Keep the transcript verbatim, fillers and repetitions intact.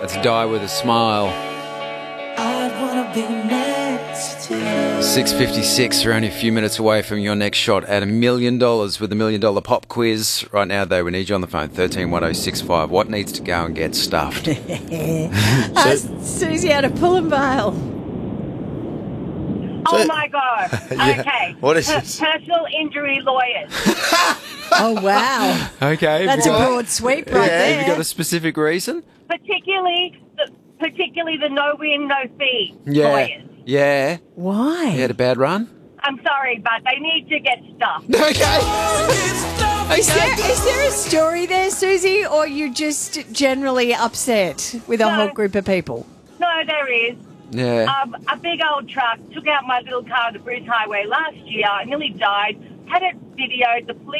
Let's die with a smile. I'd wanna be next to you. six fifty-six, we're only a few minutes away from your next shot at a million dollars with a million dollar pop quiz. Right now, though, we need you on the phone, thirteen one oh six five. What needs to go and get stuffed? uh, Susie out of Pullenvale. Oh, my God. Yeah. Okay. What is Per- this? Personal injury lawyers. Oh, wow. Okay. That's have a you got- broad sweep right yeah, there. have you got a specific reason? particularly, the, particularly the no-win, no-fee Yeah. lawyers. Yeah. Why? You had a bad run? I'm sorry, but they need to get stuffed. Okay. Is there, is there a story there, Susie, or you just generally upset with a No. whole group of people? No, there is. Yeah. Um, a big old truck took out my little car on the Bruce Highway last year. I nearly died. Had it videoed. The police